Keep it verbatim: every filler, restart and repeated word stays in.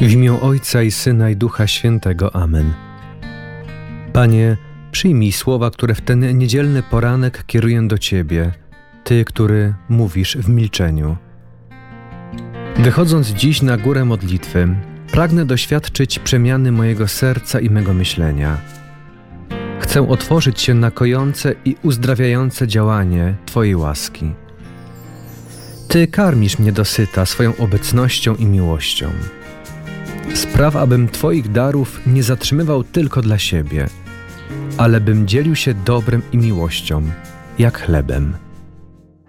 W imię Ojca i Syna i Ducha Świętego. Amen. Panie, przyjmij słowa, które w ten niedzielny poranek kieruję do Ciebie, Ty, który mówisz w milczeniu. Wychodząc dziś na górę modlitwy, pragnę doświadczyć przemiany mojego serca i mego myślenia. Chcę otworzyć się na kojące i uzdrawiające działanie Twojej łaski. Ty karmisz mnie dosyta swoją obecnością i miłością. Spraw, abym Twoich darów nie zatrzymywał tylko dla siebie, ale bym dzielił się dobrem i miłością, jak chlebem.